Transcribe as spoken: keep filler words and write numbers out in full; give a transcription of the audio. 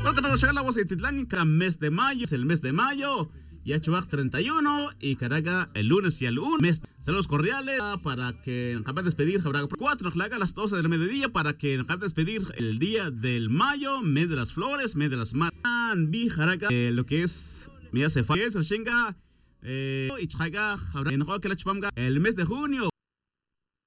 Porque nos llega la voz de Titlán, cada mes de mayo, es el mes de mayo. Ya Chubac treinta y uno y Caraga el lunes y el lunes. Saludos cordiales para que nos acaben de despedir. Habrá cuatro, nos haga las doce del mediodía para que nos acaben de despedir el día del mayo, mes de las flores, mes de las manos. Vi Jaraga, eh, lo que es, mira, se fue, el Shinga, eh, y Chaga, habrá en que la chupanga el mes de junio.